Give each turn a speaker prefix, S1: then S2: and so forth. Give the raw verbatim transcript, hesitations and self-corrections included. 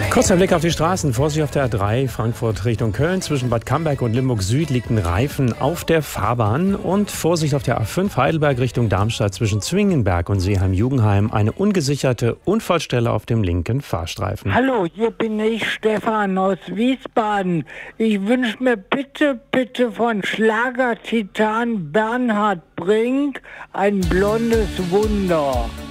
S1: Kurzer Blick auf die Straßen. Vorsicht auf der A drei, Frankfurt Richtung Köln. Zwischen Bad Camberg und Limburg Süd liegt ein Reifen auf der Fahrbahn. Und Vorsicht auf der A fünf, Heidelberg Richtung Darmstadt. Zwischen Zwingenberg und Seeheim-Jugenheim eine ungesicherte Unfallstelle auf dem linken Fahrstreifen.
S2: Hallo, hier bin ich, Stefan aus Wiesbaden. Ich wünsche mir bitte, bitte von Schlagertitan Bernhard Brink ein blondes Wunder.